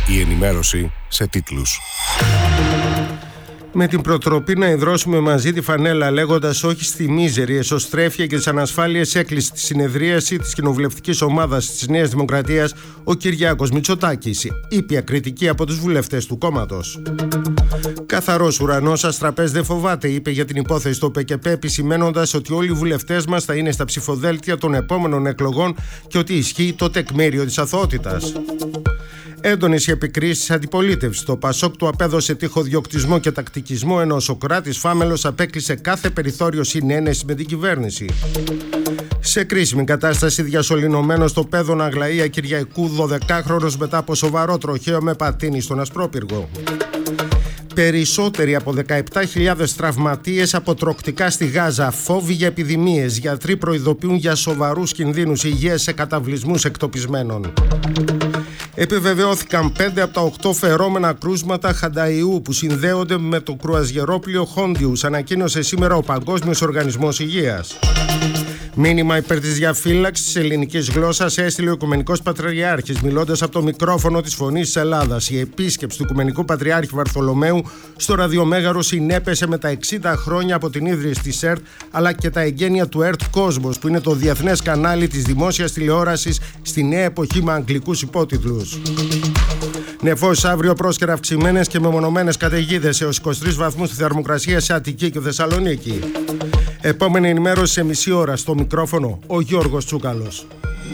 Η ενημέρωση σε τίτλους. Με την προτροπή να ιδρώσουμε μαζί τη φανέλα, λέγοντας όχι στη μίζερη, εσωστρέφεια και τις ανασφάλειες, έκλεισε τη συνεδρίαση της κοινοβουλευτικής ομάδας της Νέας Δημοκρατίας ο Κυριάκος Μητσοτάκης. Ήπια κριτική από τους βουλευτές του κόμματος. Καθαρός ουρανός αστραπές δεν φοβάται, είπε για την υπόθεση του ΠΚΠ, επισημένοντας ότι όλοι οι βουλευτές μας θα είναι στα ψηφοδέλτια των επόμενων εκλογών και ότι ισχύει το τεκμήριο της αθωότητας. Έντονες οι επικρίσεις αντιπολίτευσης. Το Πασόκ του απέδωσε τυχοδιοκτισμό και τακτικισμό, ενώ ο Σωκράτης Φάμελος απέκλεισε κάθε περιθώριο συνένεση με την κυβέρνηση. Σε κρίσιμη κατάσταση, διασωληνωμένο στο Πέδον Αγλαία Κυριακού, 12χρονος μετά από σοβαρό τροχαίο με πατίνι στον Ασπρόπυργο. Περισσότεροι από 17.000 τραυματίες από τροκτικά στη Γάζα. Φόβοι για επιδημίες. Γιατροί προειδοποιούν για σοβαρούς κινδύνους υγείας σε καταβλισμούς εκτοπισμένων. Επιβεβαιώθηκαν 5 από τα 8 φερόμενα κρούσματα χανταϊού που συνδέονται με το κρουαζιερόπλοιο Χόντιους, ανακοίνωσε σήμερα ο Παγκόσμιος Οργανισμός Υγείας. Μήνυμα υπέρ της διαφύλαξης της ελληνικής γλώσσας έστειλε ο Οικουμενικός Πατριάρχης, μιλώντας από το μικρόφωνο της Φωνής της Ελλάδας. Η επίσκεψη του Οικουμενικού Πατριάρχη Βαρθολομαίου στο ραδιομέγαρο συνέπεσε με τα 60 χρόνια από την ίδρυση της ΕΡΤ, αλλά και τα εγγένεια του ΕΡΤ Κόσμος, που είναι το διεθνές κανάλι της δημόσιας τηλεόρασης στη νέα εποχή με αγγλικούς υπότιτλους. Νεφώσεις αύριο, πρόσκαιρα αυξημένες και μεμονωμένες καταιγίδες έως 23 βαθμούς στη θερμοκρασία σε Αττική και Θεσσαλονίκη. Επόμενη ενημέρωση σε μισή ώρα. Στο μικρόφωνο ο Γιώργος Τσούκαλος.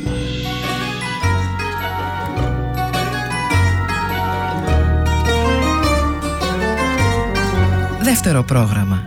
Δεύτερο πρόγραμμα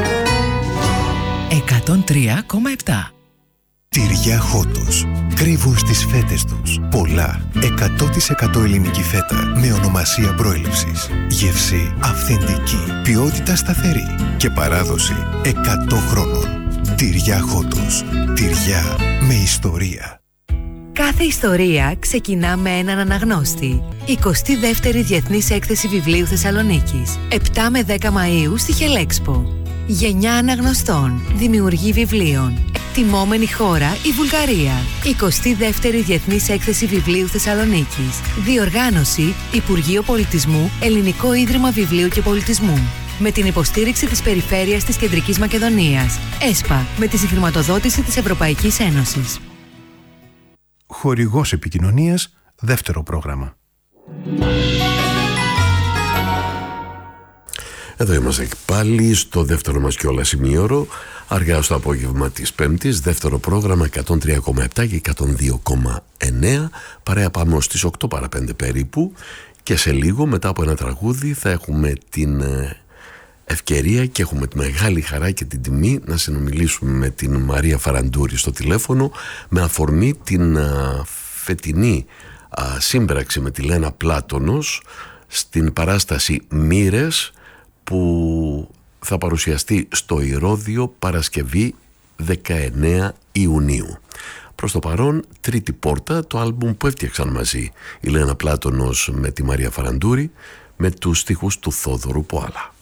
103,7. Τυριά Χότος. Κρύβουν στις φέτες τους πολλά 100% ελληνική φέτα με ονομασία προέλευσης. Γεύση αυθεντική, ποιότητα σταθερή και παράδοση 100 χρόνων. Τυριά Χότος. Τυριά με ιστορία. Κάθε ιστορία ξεκινά με έναν αναγνώστη. 22η Διεθνής Έκθεση Βιβλίου Θεσσαλονίκης. 7 με 10 Μαΐου στη Χελέξπο. Γενιά αναγνωστών, δημιουργή βιβλίων. Τιμόμενη χώρα η Βουλγαρία. 22η Διεθνής Έκθεση Βιβλίου Θεσσαλονίκης. Διοργάνωση Υπουργείο Πολιτισμού, Ελληνικό Ίδρυμα Βιβλίου και Πολιτισμού. Με την υποστήριξη της Περιφέρειας της Κεντρικής Μακεδονίας. ΕΣΠΑ, με τη συγχρηματοδότηση της Ευρωπαϊκής Ένωσης. Χορηγός επικοινωνίας, δεύτερο πρόγραμμα. Εδώ είμαστε πάλι στο δεύτερο μας κιόλας ημίωρο, αργά στο απόγευμα της Πέμπτης, δεύτερο πρόγραμμα 103,7 και 102,9. Παρέα πάμε στις 8 παρά 5 περίπου και σε λίγο μετά από ένα τραγούδι θα έχουμε την ευκαιρία και έχουμε τη μεγάλη χαρά και την τιμή να συνομιλήσουμε με την Μαρία Φαραντούρη στο τηλέφωνο με αφορμή την φετινή σύμπραξη με τη Λένα Πλάτωνος στην παράσταση Μοίρες που θα παρουσιαστεί στο Ηρώδειο Παρασκευή 19 Ιουνίου. Προς το παρόν, τρίτη πόρτα, το άλμπουμ που έφτιαξαν μαζί η Λένα Πλάτωνος με τη Μαρία Φαραντούρη με τους στίχους του Θόδωρου Ποάλα.